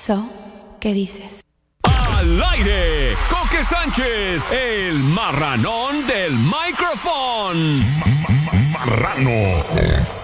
¿Qué dices? Al aire, Coque Sánchez, el marranón del micrófono. Marrano.